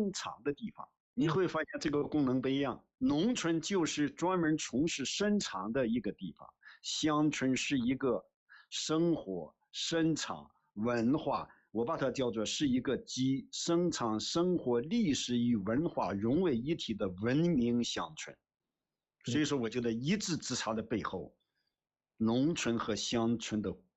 生产的地方。你会发现这个功能不一样，农村就是专门从事生产的一个地方，乡村是一个生活、生产、文化，我把它叫做是一个集生产、生活、历史与文化融为一体的文明乡村。所以说，我觉得一技之长的背后，农村和乡村的